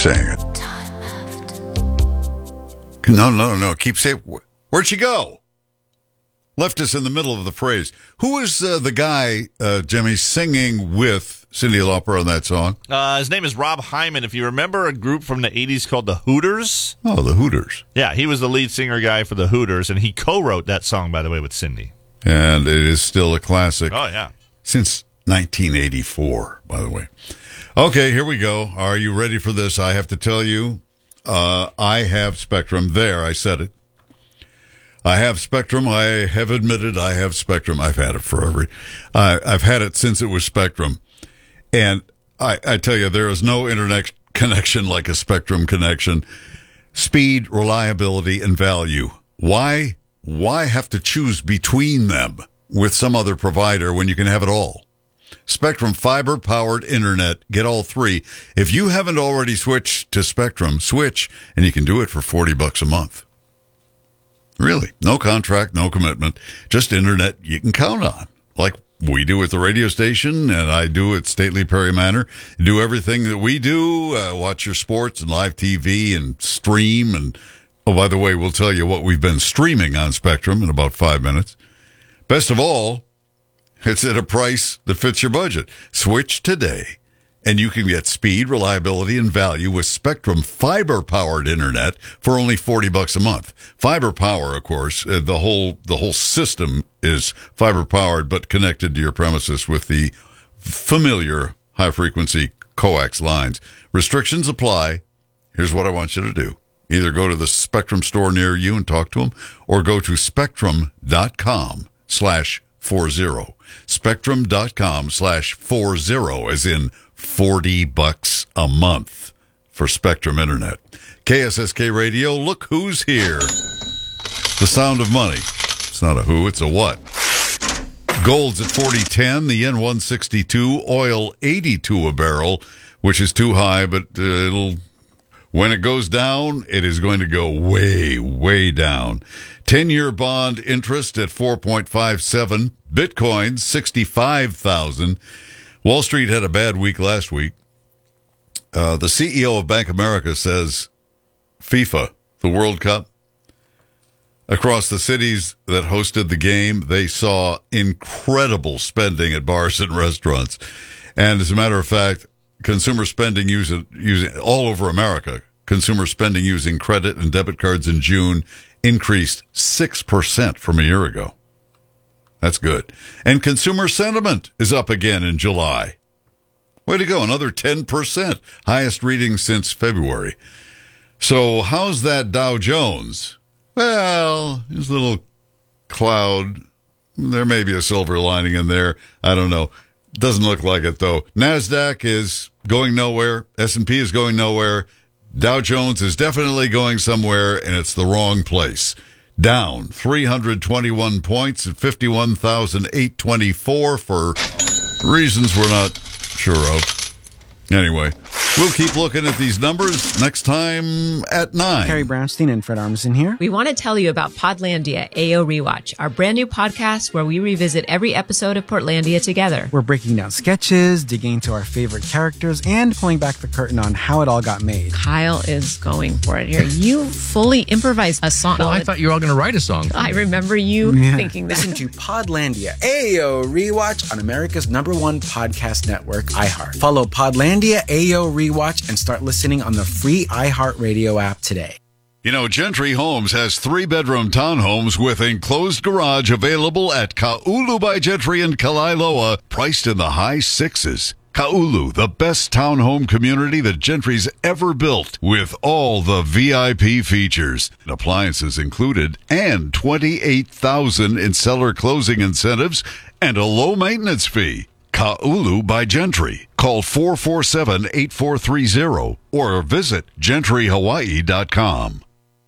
saying it. No. Keep saying. Where'd she go? Left us in the middle of the phrase. Who is the guy, Jimmy, singing with Cyndi Lauper on that song? His name is Rob Hyman. If you remember a group from the 80s called the Hooters. Oh, the Hooters. Yeah, he was the lead singer guy for the Hooters, and he co-wrote that song, by the way, with Cyndi. And it is still a classic. Oh, yeah. Since 1984, by the way. Okay, here we go. Are you ready for this? I have to tell you, I have Spectrum. There, I said it. I have Spectrum. I have admitted I have Spectrum. I've had it forever. I've had it since it was Spectrum. And I tell you, there is no internet connection like a Spectrum connection. Speed, reliability, and value. Why have to choose between them with some other provider when you can have it all? Spectrum fiber-powered internet. Get all three. If you haven't already switched to Spectrum, switch, and you can do it for $40 a month. Really. No contract, no commitment. Just internet you can count on. Like we do at the radio station, and I do at Stately Perry Manor. Do everything that we do. Watch your sports and live TV and stream. And, oh, by the way, we'll tell you what we've been streaming on Spectrum in about 5 minutes. Best of all, it's at a price that fits your budget. Switch today, and you can get speed, reliability, and value with Spectrum fiber-powered internet for only $40 a month. Fiber power, of course, the whole system is fiber-powered, but connected to your premises with the familiar high-frequency coax lines. Restrictions apply. Here's what I want you to do. Either go to the Spectrum store near you and talk to them, or go to spectrum.com/40. Spectrum.com/40, as in $40 a month for Spectrum Internet. KSSK Radio, look who's here. The sound of money. It's not a who, it's a what. Gold's at 40.10, the yen 162, oil 82 a barrel, which is too high, but when it goes down, it is going to go way, way down. 10-year bond interest at 4.57, Bitcoin 65,000. Wall Street had a bad week last week. The CEO of Bank of America says FIFA, the World Cup, across the cities that hosted the game, they saw incredible spending at bars and restaurants. And as a matter of fact, consumer spending using all over America, consumer spending using credit and debit cards in June increased 6% from a year ago. That's good. And consumer sentiment is up again in July. Way to go, another 10%, highest reading since February. So how's that Dow Jones? Well, there's a little cloud. There may be a silver lining in there. I don't know. Doesn't look like it, though. NASDAQ is going nowhere. S&P is going nowhere. Dow Jones is definitely going somewhere, and it's the wrong place. Down 321 points at 51,824 for reasons we're not sure of. Anyway, we'll keep looking at these numbers next time at 9. Carrie Brownstein and Fred Armisen here. We want to tell you about Podlandia AO Rewatch, our brand new podcast where we revisit every episode of Portlandia together. We're breaking down sketches, digging into our favorite characters, and pulling back the curtain on how it all got made. Kyle is going for it here. You fully improvised a song. Well, I thought you were all going to write a song. I remember you thinking that. Listen to Podlandia AO Rewatch on America's #1 podcast network, iHeart. Follow Podlandia AO Rewatch and start listening on the free iHeartRadio app today. You know, Gentry Homes has 3-bedroom townhomes with enclosed garage available at Ka'ulu by Gentry in Kalailoa, priced in the high sixes. Ka'ulu, the best townhome community that Gentry's ever built, with all the VIP features, appliances included, and $28,000 in seller closing incentives and a low maintenance fee. Ka'ulu by Gentry. Call 447-8430 or visit gentryhawaii.com.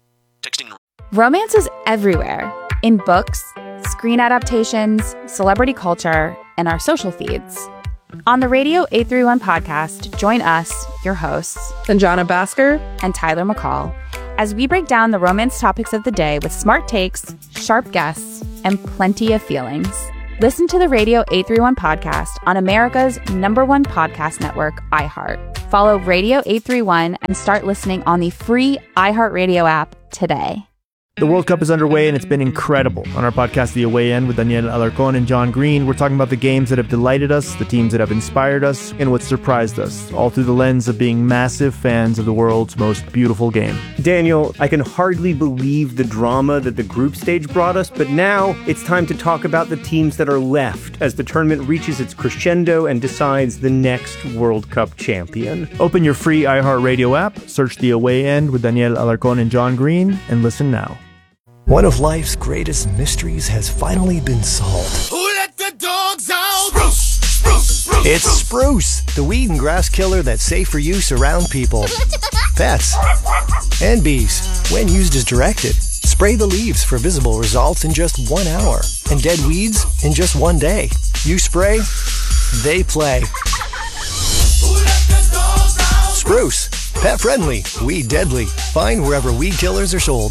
Romance is everywhere. In books, screen adaptations, celebrity culture, and our social feeds. On the Radio 831 podcast, join us, your hosts, Sanjana Bhaskar and Tyler McCall, as we break down the romance topics of the day with smart takes, sharp guests, and plenty of feelings. Listen to the Radio 831 podcast on America's #1 podcast network, iHeart. Follow Radio 831 and start listening on the free iHeartRadio app today. The World Cup is underway, and it's been incredible. On our podcast, The Away End, with Daniel Alarcón and John Green, we're talking about the games that have delighted us, the teams that have inspired us, and what surprised us, all through the lens of being massive fans of the world's most beautiful game. Daniel, I can hardly believe the drama that the group stage brought us, but now it's time to talk about the teams that are left as the tournament reaches its crescendo and decides the next World Cup champion. Open your free iHeartRadio app, search The Away End with Daniel Alarcón and John Green, and listen now. One of life's greatest mysteries has finally been solved. Who let the dogs out? Spruce, spruce, spruce. It's Spruce, the weed and grass killer that's safe for use around people, pets, and bees. When used as directed, spray the leaves for visible results in just 1 hour, and dead weeds in just 1 day. You spray, they play. Who let the dogs out? Spruce, pet friendly, weed deadly. Find wherever weed killers are sold.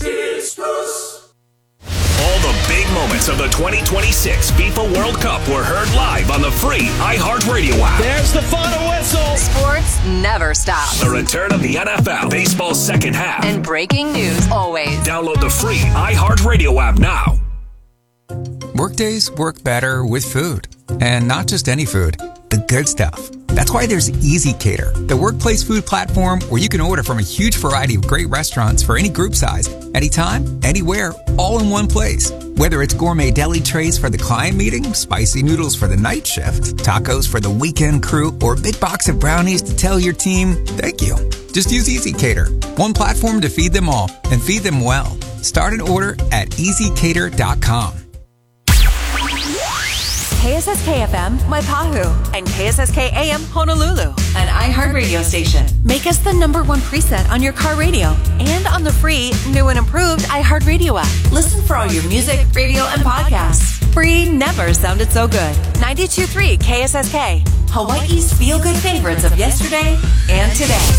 All the big moments of the 2026 FIFA World Cup were heard live on the free iHeartRadio app. There's the final whistle. Sports never stops. The return of the NFL, baseball's second half. And breaking news always. Download the free iHeartRadio app now. Workdays work better with food. And not just any food, the good stuff. That's why there's EasyCater, the workplace food platform where you can order from a huge variety of great restaurants for any group size, anytime, anywhere, all in one place. Whether it's gourmet deli trays for the client meeting, spicy noodles for the night shift, tacos for the weekend crew, or a big box of brownies to tell your team, thank you. Just use EasyCater, one platform to feed them all and feed them well. Start an order at easycater.com. KSSK-FM, Waipahu, and KSSK-AM, Honolulu, an iHeartRadio station. Make us the #1 preset on your car radio and on the free, new and improved iHeartRadio app. Listen for all your music, radio, and podcasts. Free never sounded so good. 92.3 KSSK, Hawaii's feel-good favorites of yesterday and today.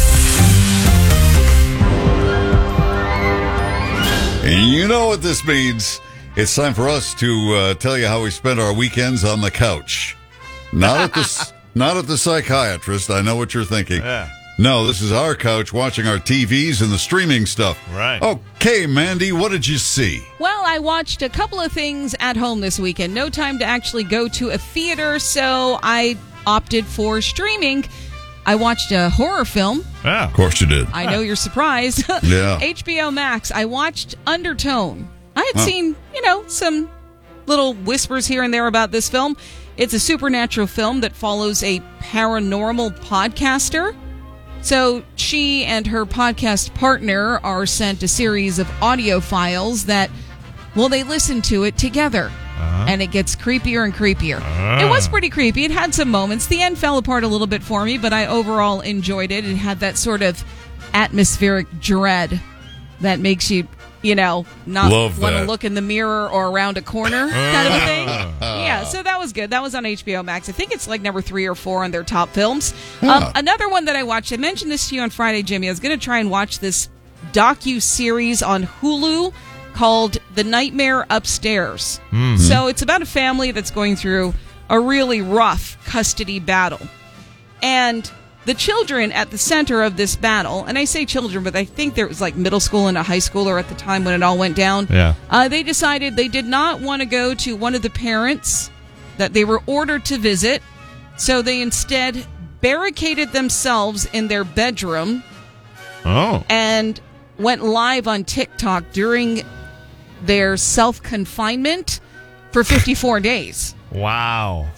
You know what this means. It's time for us to tell you how we spend our weekends on the couch. Not at the psychiatrist. I know what you're thinking. Yeah. No, this is our couch watching our TVs and the streaming stuff. Right. Okay, Mandy, what did you see? Well, I watched a couple of things at home this weekend. No time to actually go to a theater, so I opted for streaming. I watched a horror film. Yeah. Of course you did. I know you're surprised. Yeah. HBO Max. I watched Undertone. I had seen, some little whispers here and there about this film. It's a supernatural film that follows a paranormal podcaster. So she and her podcast partner are sent a series of audio files that, they listen to it together. And it gets creepier and creepier. It was pretty creepy. It had some moments. The end fell apart a little bit for me, but I overall enjoyed it. It had that sort of atmospheric dread that makes you, not want to look in the mirror or around a corner kind of a thing. Yeah, so that was good. That was on HBO Max. I think it's like number 3 or 4 on their top films. Another one that I watched, I mentioned this to you on Friday, Jimmy. I was going to try and watch this docu-series on Hulu called The Nightmare Upstairs. Mm-hmm. So it's about a family that's going through a really rough custody battle. And the children at the center of this battle, and I say children, but I think there was like middle school and a high schooler at the time when it all went down. Yeah. They decided they did not want to go to one of the parents that they were ordered to visit, so they instead barricaded themselves in their bedroom and went live on TikTok during their self-confinement for 54 days. Wow.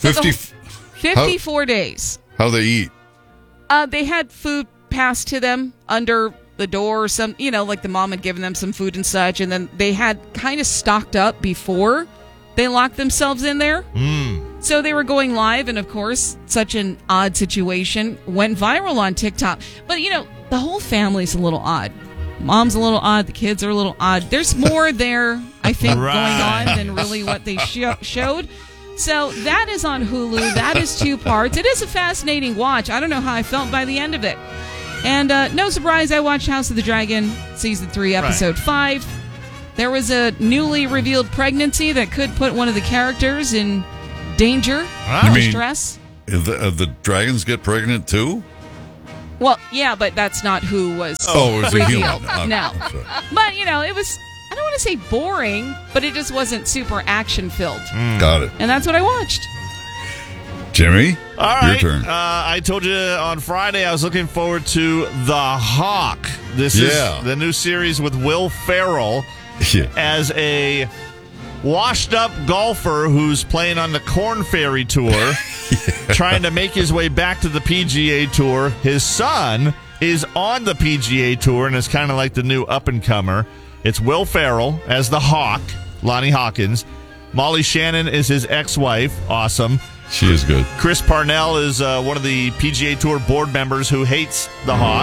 54 days. How they eat? They had food passed to them under the door, or some, like the mom had given them some food and such, and then they had kind of stocked up before they locked themselves in there. So they were going live, and of course, such an odd situation went viral on TikTok. But, the whole family's a little odd. Mom's a little odd. The kids are a little odd. There's more there, I think, going on than really what they showed. So that is on Hulu. That is 2 parts. It is a fascinating watch. I don't know how I felt by the end of it. And no surprise, I watched House of the Dragon, Season 3, Episode 5. There was a newly revealed pregnancy that could put one of the characters in danger or stress. The dragons get pregnant too? Well, yeah, but that's not who was it was a revealed. human. No. But, it was, I don't want to say boring, but it just wasn't super action-filled. Got it. And that's what I watched. Jimmy, all right. your turn. I told you on Friday I was looking forward to The Hawk. This is the new series with Will Ferrell as a washed-up golfer who's playing on the Korn Ferry Tour, trying to make his way back to the PGA Tour. His son is on the PGA Tour and is kind of like the new up-and-comer. It's Will Ferrell as the Hawk, Lonnie Hawkins. Molly Shannon is his ex-wife. Awesome. She is good. Chris Parnell is one of the PGA Tour board members who hates the Hawk.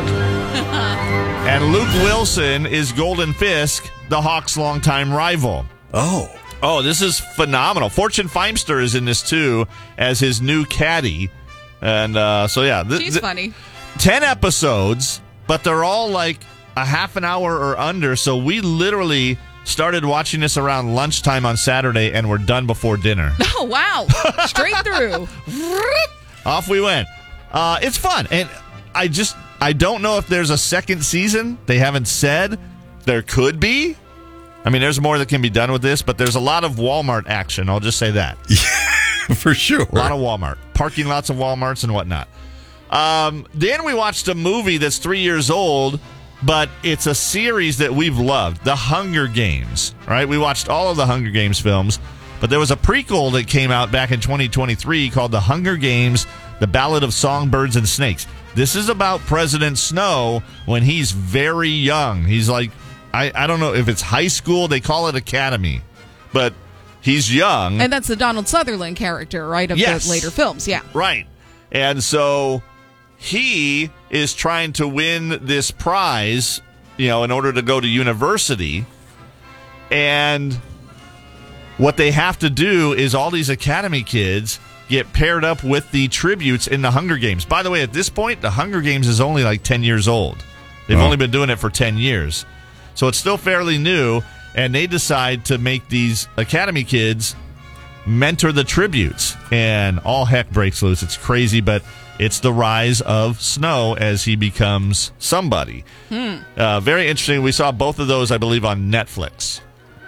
And Luke Wilson is Golden Fisk, the Hawk's longtime rival. Oh, this is phenomenal. Fortune Feimster is in this, too, as his new caddy. And she's funny. 10 episodes, but they're all like a half an hour or under, so we literally started watching this around lunchtime on Saturday, and we're done before dinner. Oh, wow. Straight through. Off we went. It's fun, and I don't know if there's a second season. They haven't said. There could be. I mean, there's more that can be done with this, but there's a lot of Walmart action. I'll just say that. Yeah, for sure. A lot of Walmart. Parking lots of Walmarts and whatnot. Then we watched a movie that's 3 years old, but it's a series that we've loved, The Hunger Games. Right? We watched all of the Hunger Games films, but there was a prequel that came out back in 2023 called The Hunger Games, The Ballad of Songbirds and Snakes. This is about President Snow when he's very young. He's like, I don't know if it's high school. They call it academy, but he's young. And that's the Donald Sutherland character, right, of the later films, yeah. Right. And so he is trying to win this prize, in order to go to university. And what they have to do is all these academy kids get paired up with the tributes in the Hunger Games. By the way, at this point, the Hunger Games is only like 10 years old. They've only been doing it for 10 years. So it's still fairly new, and they decide to make these academy kids mentor the tributes. And all heck breaks loose. It's crazy, but it's the rise of Snow as he becomes somebody. Very interesting. We saw both of those, I believe, on Netflix.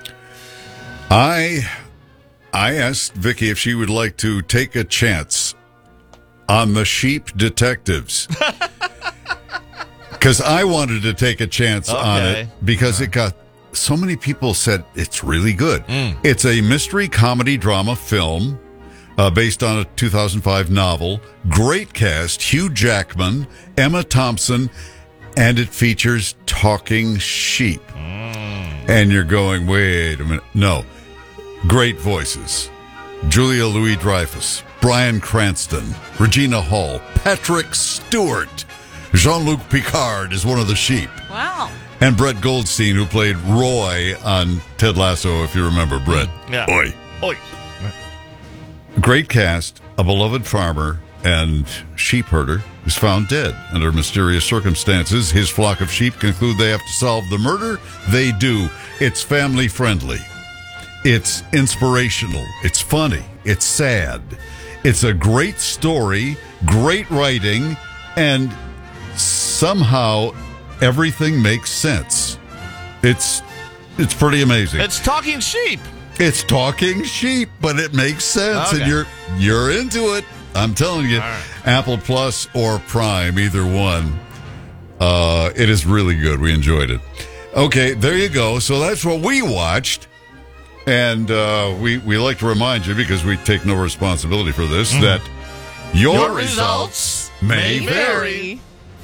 I asked Vicky if she would like to take a chance on the Sheep Detectives. Because I wanted to take a chance on it because it got so many people said it's really good. It's a mystery comedy drama film based on a 2005 novel. Great cast, Hugh Jackman, Emma Thompson, and it features talking sheep. And you're going, wait a minute. No. Great voices. Julia Louis-Dreyfus, Bryan Cranston, Regina Hall, Patrick Stewart. Jean-Luc Picard is one of the sheep. Wow. And Brett Goldstein, who played Roy on Ted Lasso, if you remember Brett. Yeah. Oi. Oi. Great cast, a beloved farmer and sheep herder is found dead under mysterious circumstances. His flock of sheep conclude they have to solve the murder. They do. It's family friendly. It's inspirational. It's funny. It's sad. It's a great story, great writing, and somehow everything makes sense. It's pretty amazing. It's talking sheep. It's talking sheep, but it makes sense, and you're into it. I'm telling you, right. Apple Plus or Prime, either one. It is really good. We enjoyed it. Okay, there you go. So that's what we watched, and we like to remind you, because we take no responsibility for this, that your results may vary.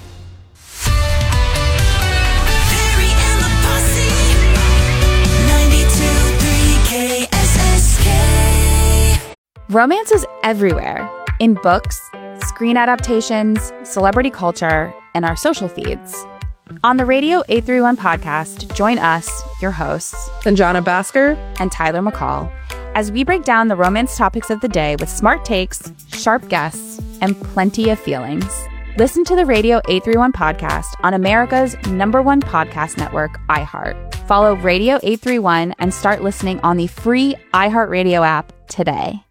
Romance is everywhere, in books, screen adaptations, celebrity culture, and our social feeds. On the Radio 831 podcast, join us, your hosts, Sanjana Bhaskar and Tyler McCall, as we break down the romance topics of the day with smart takes, sharp guests, and plenty of feelings. Listen to the Radio 831 podcast on America's #1 podcast network, iHeart. Follow Radio 831 and start listening on the free iHeartRadio app today.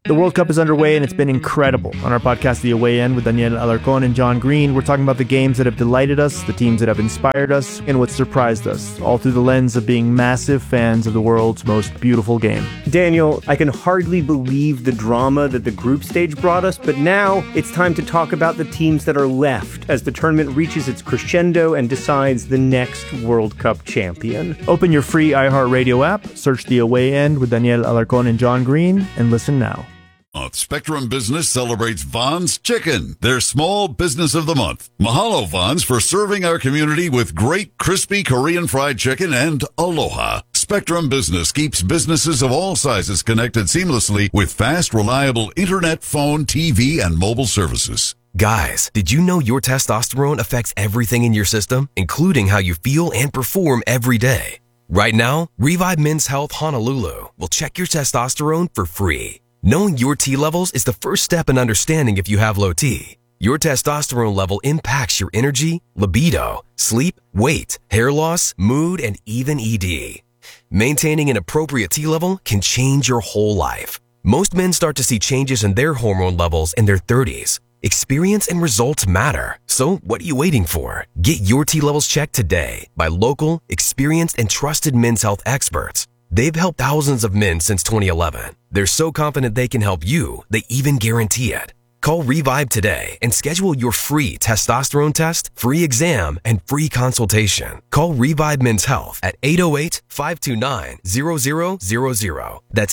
The World Cup is underway and it's been incredible. On our podcast, The Away End, with Daniel Alarcón and John Green, we're talking about the games that have delighted us, the teams that have inspired us, and what surprised us, all through the lens of being massive fans of the world's most beautiful game. Daniel, I can hardly believe the drama that the group stage brought us, but now it's time to talk about the teams that are left as the tournament reaches its crescendo and decides the next World Cup champion. Open your free iHeartRadio app, search The Away End with Daniel Alarcón and John Green, and listen now. Spectrum Business celebrates Vaughn's Chicken, their small business of the month. Mahalo, Vaughn's, for serving our community with great crispy Korean fried chicken and aloha. Spectrum Business keeps businesses of all sizes connected seamlessly with fast, reliable internet, phone, TV, and mobile services. Guys, did you know your testosterone affects everything in your system, including how you feel and perform every day? Right now, Revive Men's Health Honolulu will check your testosterone for free. Knowing your T levels is the first step in understanding if you have low T. Your testosterone level impacts your energy, libido, sleep, weight, hair loss, mood, and even ED. Maintaining an appropriate T level can change your whole life. Most men start to see changes in their hormone levels in their 30s. Experience and results matter. So what are you waiting for? Get your T levels checked today by local, experienced, and trusted men's health experts. They've helped thousands of men since 2011. They're so confident they can help you, they even guarantee it. Call Revive today and schedule your free testosterone test, free exam, and free consultation. Call Revive Men's Health at 808-529-0000. That's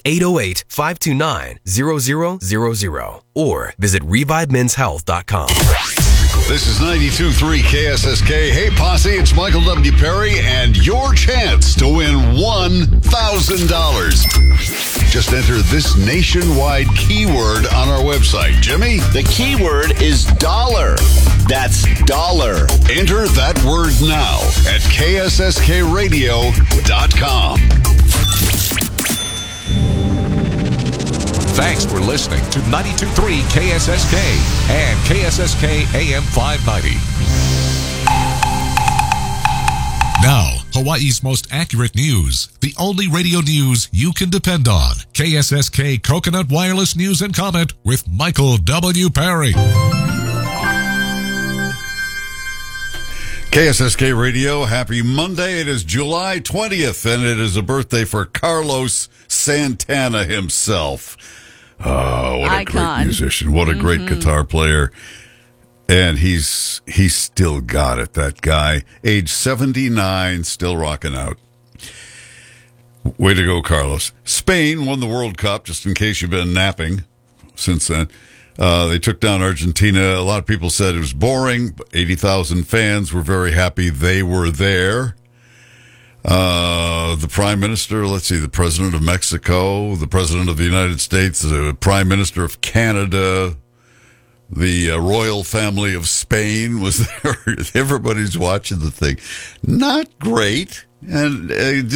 808-529-0000. Or visit ReviveMen'sHealth.com. This is 92.3 KSSK. Hey, Posse, it's Michael W. Perry, and your chance to win $1,000. Just enter this nationwide keyword on our website. Jimmy? The keyword is dollar. That's dollar. Enter that word now at KSSKradio.com. Thanks for listening to 92.3 KSSK and KSSK AM 590. Now, Hawaii's most accurate news. The only radio news you can depend on. KSSK Coconut Wireless News and Comment with Michael W. Perry. KSSK Radio, happy Monday. It is July 20th, and it is a birthday for Carlos Santana himself. Oh, what a great musician. What a great guitar player. And he's still got it, that guy. Age 79, still rocking out. Way to go, Carlos. Spain won the World Cup, just in case you've been napping since then. They took down Argentina. A lot of people said it was boring. 80,000 fans were very happy they were there. The Prime Minister, the President of Mexico, the President of the United States, the Prime Minister of Canada, the royal family of Spain was there. Everybody's watching the thing. Not great. And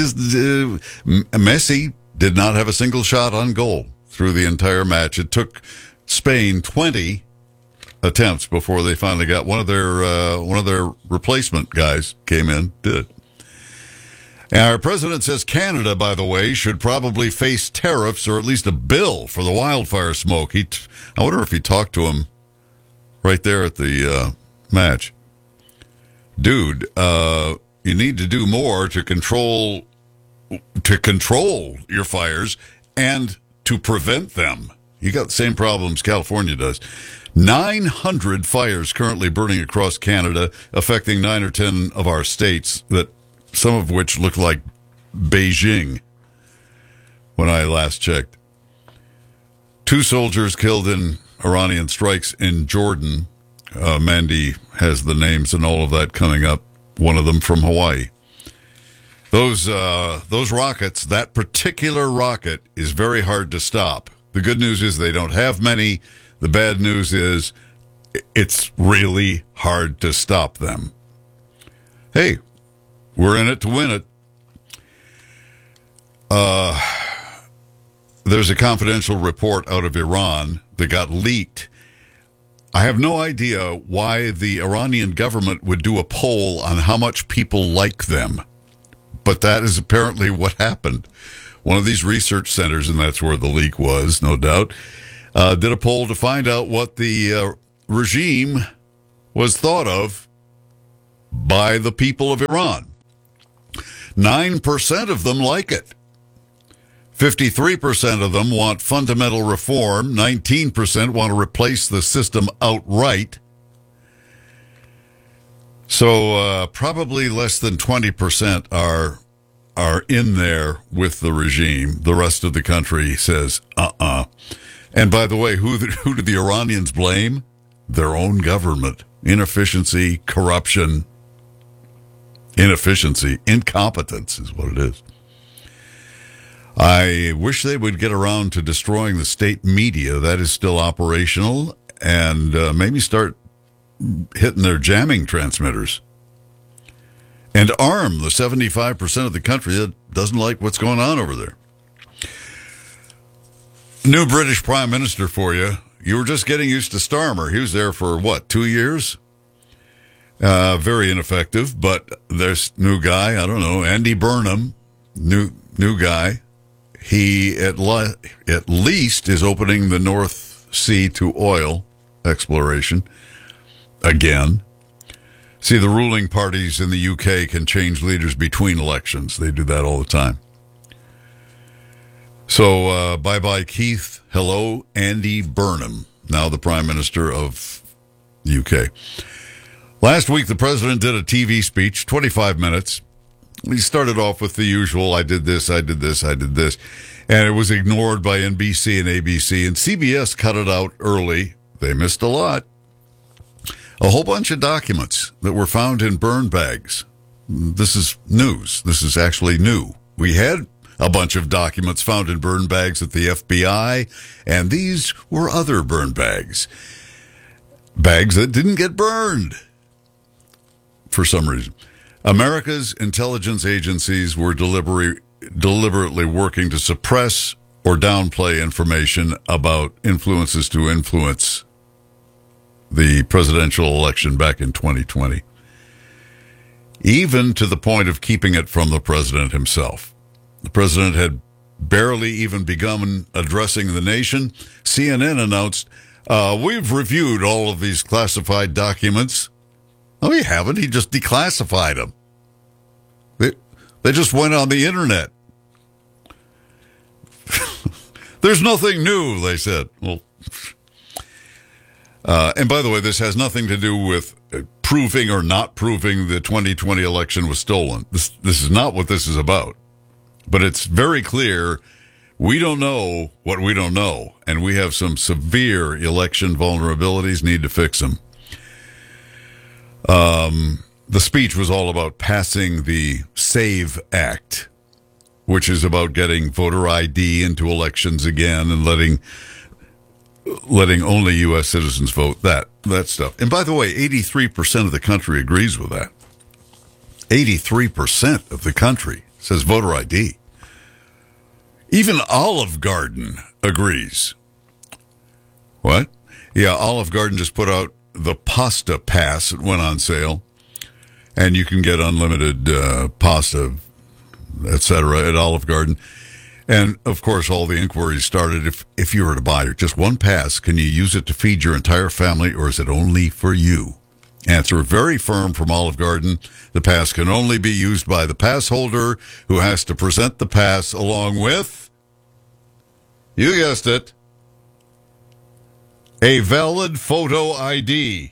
Messi did not have a single shot on goal through the entire match. It took Spain 20 attempts before they finally got one of their replacement guys came in, did it. Our president says Canada, by the way, should probably face tariffs or at least a bill for the wildfire smoke. I wonder if he talked to him right there at the match. Dude, you need to do more to control your fires and to prevent them. You got the same problems California does. 900 fires currently burning across Canada, affecting 9 or 10 of our states, that some of which look like Beijing when I last checked. 2 soldiers killed in Iranian strikes in Jordan. Mandy has the names and all of that coming up. One of them from Hawaii. Those rockets, that particular rocket is very hard to stop. The good news is they don't have many. The bad news is it's really hard to stop them. Hey, we're in it to win it. There's a confidential report out of Iran that got leaked. I have no idea why the Iranian government would do a poll on how much people like them, but that is apparently what happened. one of these research centers, and that's where the leak was, no doubt, did a poll to find out what the regime was thought of by the people of Iran. 9% of them like it. 53% of them want fundamental reform. 19% want to replace the system outright. So probably less than 20% are in there with the regime. The rest of the country says, And by the way, who do the Iranians blame? Their own government. Inefficiency, corruption. Incompetence is what it is. I wish they would get around to destroying the state media. That is still operational, and maybe start hitting their jamming transmitters. And arm the 75% of the country that doesn't like what's going on over there. New British Prime Minister for you. You were just getting used to Starmer. He was there for, 2 years? Very ineffective, but there's new guy, I don't know, Andy Burnham, new guy. He at least is opening the North Sea to oil exploration again. See, the ruling parties in the UK can change leaders between elections. They do that all the time. So, bye-bye, Keith. Hello, Andy Burnham, now the Prime Minister of the UK. Last week, the president did a TV speech, 25 minutes. He started off with the usual, I did this. And it was ignored by NBC and ABC, and CBS cut it out early. They missed a lot. A whole bunch of documents that were found in burn bags. This is news. This is actually new. We had a bunch of documents found in burn bags at the FBI, and these were other burn bags. Bags that didn't get burned for some reason. America's intelligence agencies were deliberately working to suppress or downplay information about influences to influence the presidential election back in 2020, even to the point of keeping it from the president himself. The president had barely even begun addressing the nation. CNN announced, we've reviewed all of these classified documents. No, he haven't. He just declassified them. They just went on the internet. There's nothing new, they said. Well, and by the way, this has nothing to do with proving or not proving the 2020 election was stolen. This is not what this is about. But it's very clear we don't know what we don't know, and we have some severe election vulnerabilities, need to fix them. The speech was all about passing the SAVE Act, which is about getting voter ID into elections again and letting only U.S. citizens vote, that stuff. And by the way, 83% of the country agrees with that. 83% of the country says voter ID. Even Olive Garden agrees. What? Yeah, Olive Garden just put out the pasta pass. It went on sale. And you can get unlimited pasta, etc. at Olive Garden. And, of course, all the inquiries started, if you were to buy just one pass, can you use it to feed your entire family, or is it only for you? Answer very firm from Olive Garden. The pass can only be used by the pass holder, who has to present the pass along with, you guessed it, a valid photo ID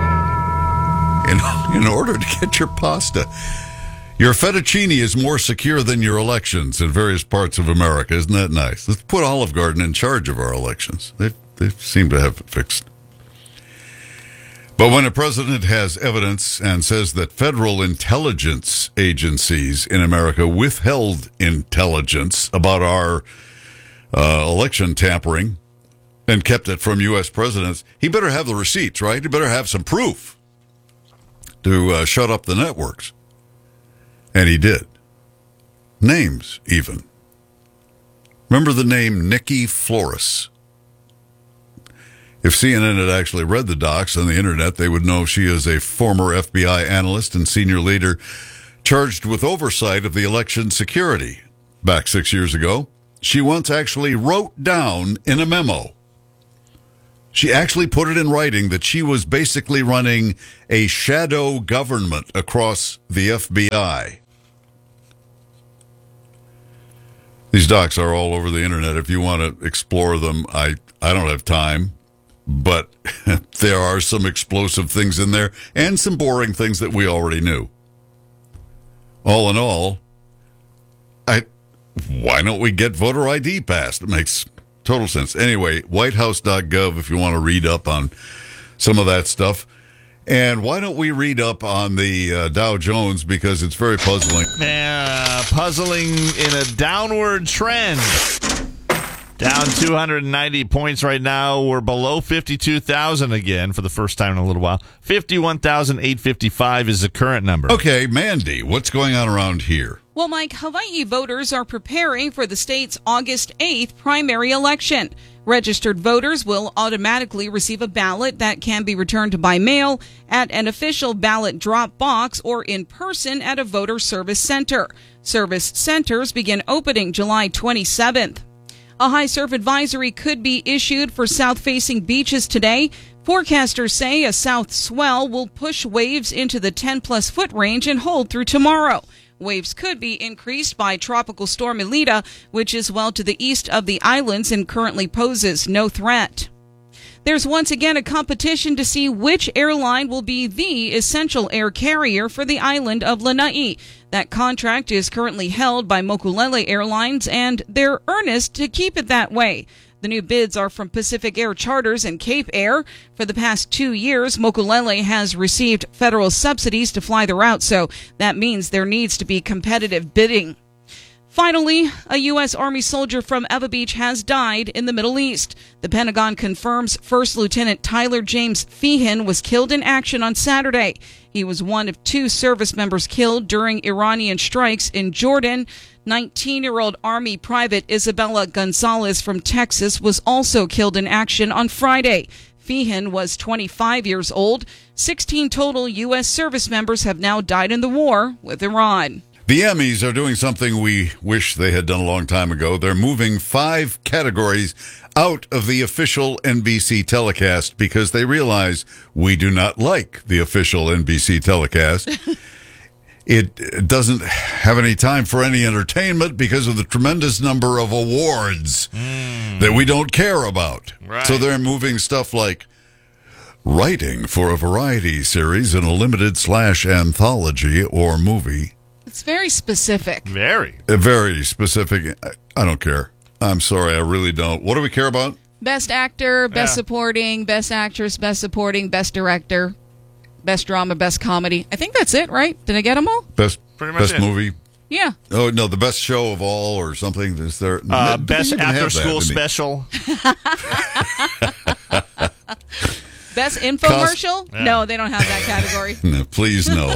in order to get your pasta. Your fettuccine is more secure than your elections in various parts of America. Isn't that nice? Let's put Olive Garden in charge of our elections. They seem to have it fixed. But when a president has evidence and says that federal intelligence agencies in America withheld intelligence about our election tampering and kept it from U.S. presidents, he better have the receipts, right? He better have some proof to shut up the networks. And he did. Names, even. Remember the name Nikki Flores? If CNN had actually read the docs on the internet, they would know she is a former FBI analyst and senior leader charged with oversight of the election security. back 6 years ago, she once actually wrote down in a memo. She actually put it in writing that she was basically running a shadow government across the FBI. These docs are all over the internet. If you want to explore them, I don't have time, but there are some explosive things in there and some boring things that we already knew. All in all, why don't we get voter ID passed? It makes total sense. Anyway, whitehouse.gov if you want to read up on some of that stuff. And why don't we read up on the Dow Jones, because it's very puzzling. Yeah, puzzling in a downward trend. Down 290 points right now. We're below 52,000 again for the first time in a little while. 51,855 is the current number. Okay, Mandy, what's going on around here? Well, Mike, Hawaii voters are preparing for the state's August 8th primary election. Registered voters will automatically receive a ballot that can be returned by mail at an official ballot drop box or in person at a voter service center. Service centers begin opening July 27th. A high surf advisory could be issued for south-facing beaches today. Forecasters say a south swell will push waves into the 10-plus foot range and hold through tomorrow. Waves could be increased by Tropical Storm Elita, which is well to the east of the islands and currently poses no threat. There's once again a competition to see which airline will be the essential air carrier for the island of Lanai. That contract is currently held by Mokulele Airlines, and they're earnest to keep it that way. The new bids are from Pacific Air Charters and Cape Air. For the past 2 years, Mokulele has received federal subsidies to fly the route, so that means there needs to be competitive bidding. Finally, a U.S. Army soldier from Eva Beach has died in the Middle East. The Pentagon confirms First Lieutenant Tyler James Feehan was killed in action on Saturday. He was one of 2 service members killed during Iranian strikes in Jordan. 19-year-old Army Private Isabella Gonzalez from Texas was also killed in action on Friday. Feehan was 25 years old. 16 total U.S. service members have now died in the war with Iran. The Emmys are doing something we wish they had done a long time ago. They're moving 5 categories out of the official NBC telecast because they realize we do not like the official NBC telecast. It doesn't have any time for any entertainment because of the tremendous number of awards that we don't care about. Right. So they're moving stuff like writing for a variety series in a limited/anthology or movie. It's very specific. Very. Very specific. I don't care. I'm sorry, I really don't. What do we care about? Best actor, best supporting, best actress, best supporting, best director, best drama, best comedy. I think that's it, right? Did I get them all? Best it. movie. Yeah. Oh no, the best show of all or something. Is there best after school special? Best infomercial? No, they don't have that category. No, please no.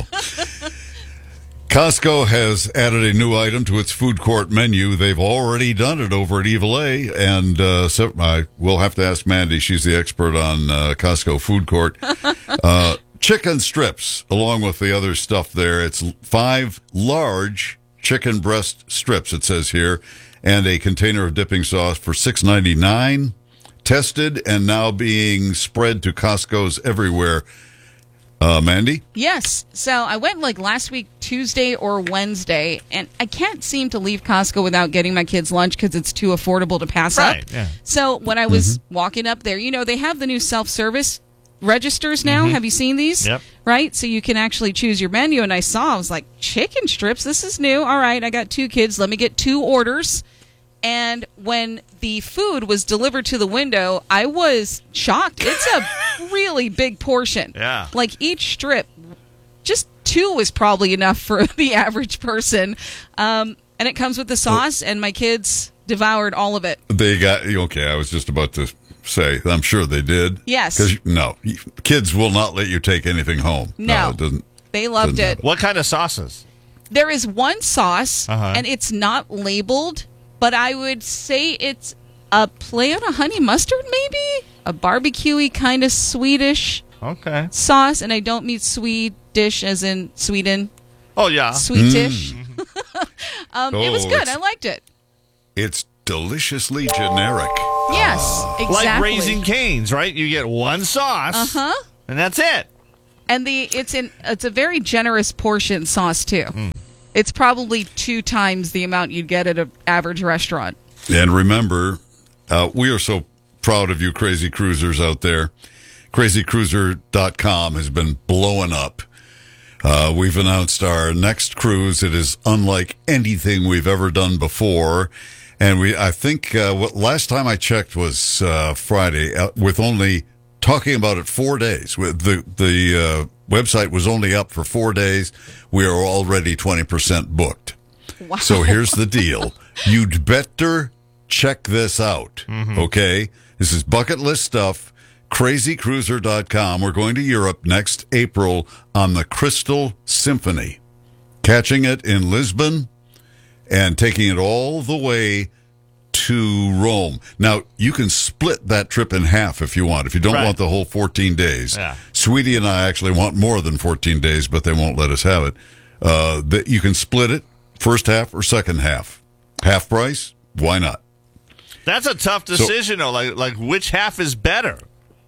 Costco has added a new item to its food court menu. They've already done it over at Evil A, and so I will have to ask Mandy. She's the expert on Costco food court. Chicken strips, along with the other stuff there. It's 5 large chicken breast strips, it says here, and a container of dipping sauce for $6.99. Tested and now being spread to Costco's everywhere. Mandy? Yes. So I went like last week, Tuesday or Wednesday, and I can't seem to leave Costco without getting my kids lunch because it's too affordable to pass up. Yeah. So when I was walking up there, they have the new self-service registers now. Have you seen these? Yep. Right? So you can actually choose your menu, and I was like, chicken strips? This is new. All right, I got 2 kids. Let me get 2 orders. And when the food was delivered to the window, I was shocked. It's a really big portion. Yeah. Like each strip, just 2 is probably enough for the average person. And it comes with the sauce, and my kids devoured all of it. They got, okay, I was just about to say, I'm sure they did. Yes. Because, kids will not let you take anything home. No. It doesn't. They loved it. What kind of sauces? There is one sauce, Uh-huh. and it's not labeled, but I would say it's a play on a honey mustard, maybe? A barbecue-y kind of Swedish sauce, and I don't mean Swedish as in Sweden. Oh, yeah. Sweetish. It was good. I liked it. It's deliciously generic. Yes, exactly. Like Raising Cane's, right? You get one sauce, and that's it. And it's a very generous portion sauce too. It's probably 2 times the amount you'd get at an average restaurant. And remember, we are so proud of you crazy cruisers out there. CrazyCruiser.com has been blowing up. We've announced our next cruise. It is unlike anything we've ever done before. And I think last time I checked was Friday, with only talking about it 4 days. The website was only up for 4 days. We are already 20% booked. Wow. So here's the deal. You'd better check this out, okay? This is bucket list stuff. CrazyCruiser.com. We're going to Europe next April on the Crystal Symphony. Catching it in Lisbon and taking it all the way to Rome. Now, you can split that trip in half if you want, if you don't want the whole 14 days. Yeah. Sweetie and I actually want more than 14 days, but they won't let us have it. You can split it, first half or second half. Half price? Why not? That's a tough decision, though. Like which half is better?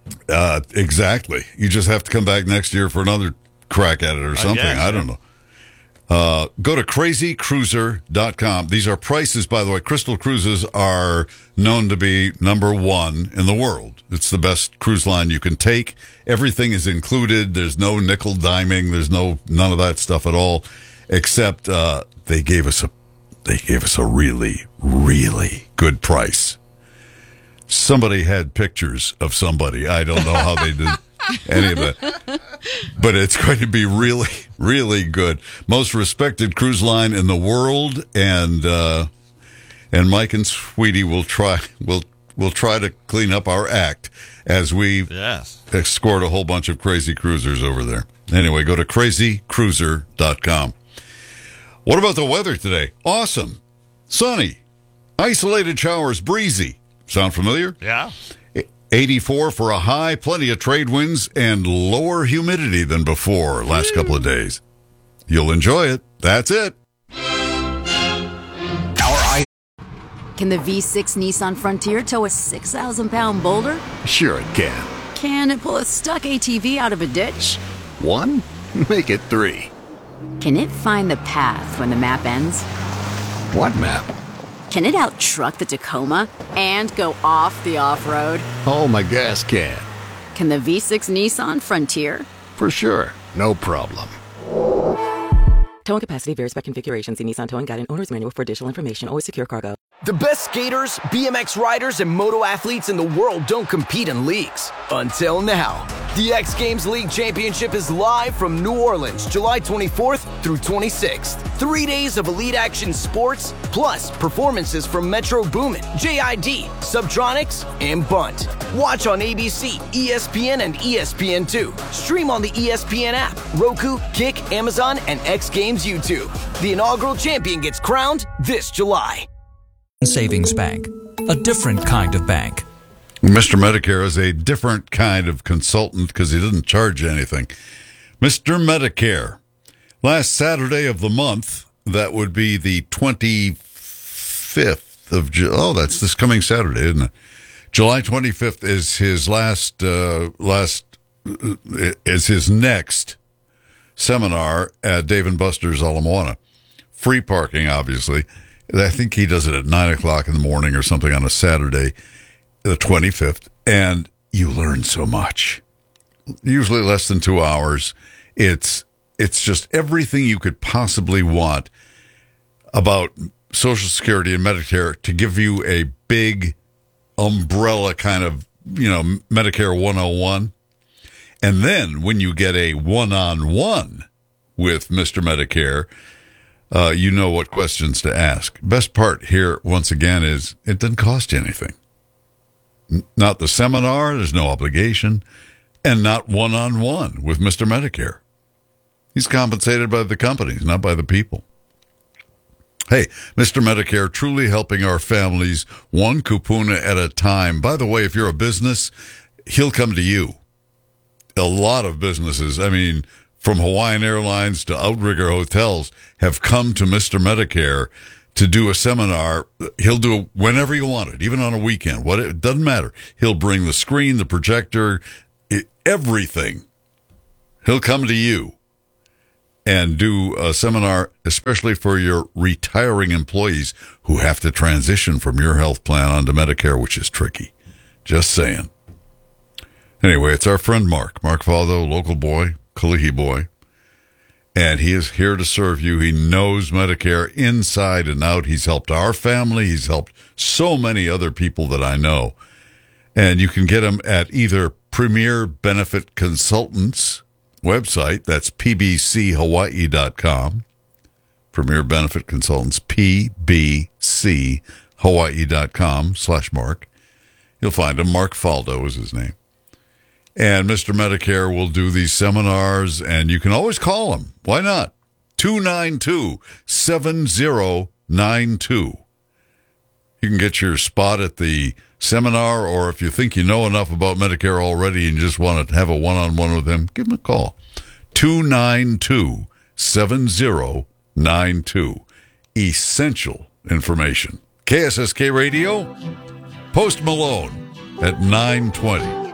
Exactly. You just have to come back next year for another crack at it or something. I don't know. Go to crazycruiser.com. These are prices, by the way. Crystal Cruises are known to be number 1 in the world. It's the best cruise line you can take. Everything is included. There's no nickel diming. There's none of that stuff at all, except they gave us a really, really good price. Somebody had pictures of somebody. I don't know how they did any of it. But it's going to be really, really good. Most respected cruise line in the world, and Mike and Sweetie will try to clean up our act as we escort a whole bunch of crazy cruisers over there. Anyway, go to crazycruiser.com. What about the weather today? Awesome. Sunny. Isolated showers, breezy. Sound familiar? Yeah. 84 for a high, plenty of trade winds, and lower humidity than before last couple of days. You'll enjoy it. That's it. Can the V6 Nissan Frontier tow a 6,000-pound boulder? Sure it can. Can it pull a stuck ATV out of a ditch? 1? Make it 3. Can it find the path when the map ends? What map? Can it out-truck the Tacoma and go off the off-road? Oh, my gas can. Can the V6 Nissan Frontier? For sure. No problem. Towing capacity varies by configuration. See Nissan Towing Guide and Owner's Manual for additional information. Always secure cargo. The best skaters, BMX riders, and moto athletes in the world don't compete in leagues. Until now. The X Games League Championship is live from New Orleans, July 24th through 26th. 3 days of elite action sports, plus performances from Metro Boomin, JID, Subtronics, and Bunt. Watch on ABC, ESPN, and ESPN2. Stream on the ESPN app, Roku, Kick, Amazon, and X Games YouTube. The inaugural champion gets crowned this July. Savings Bank, a different kind of bank. Mr. Medicare is a different kind of consultant because he didn't charge you anything. Mr. Medicare, last Saturday of the month, that would be the 25th of July. Oh, that's this coming Saturday, isn't it? July 25th is his is his next seminar at Dave & Buster's Ala Moana. Free parking, obviously. I think he does it at 9 o'clock in the morning or something on a Saturday, the 25th, and you learn so much. Usually less than 2 hours. It's just everything you could possibly want about Social Security and Medicare to give you a big umbrella kind of, Medicare 101. And then when you get a one-on-one with Mr. Medicare, you know what questions to ask. Best part here, once again, is it doesn't cost you anything. Not the seminar, there's no obligation, and not one-on-one with Mr. Medicare. He's compensated by the companies, not by the people. Hey, Mr. Medicare, truly helping our families one kupuna at a time. By the way, if you're a business, he'll come to you. A lot of businesses, from Hawaiian Airlines to Outrigger Hotels, have come to Mr. Medicare to do a seminar. He'll do it whenever you want it, even on a weekend. It doesn't matter. He'll bring the screen, the projector, everything. He'll come to you and do a seminar, especially for your retiring employees who have to transition from your health plan onto Medicare, which is tricky. Just saying. Anyway, it's our friend Mark Faldo, local boy, Kalihi boy, and he is here to serve you. He knows Medicare inside and out. He's helped our family. He's helped so many other people that I know. And you can get him at either Premier Benefit Consultants website, that's pbchawaii.com. Premier Benefit Consultants, pbchawaii.com/Mark. You'll find him. Mark Faldo is his name. And Mr. Medicare will do these seminars, and you can always call him. Why not? 292-7092. You can get your spot at the seminar, or if you think you know enough about Medicare already and you just want to have a one-on-one with him, give him a call. 292-7092. Essential information. KSSK Radio, Post Malone at 9:20.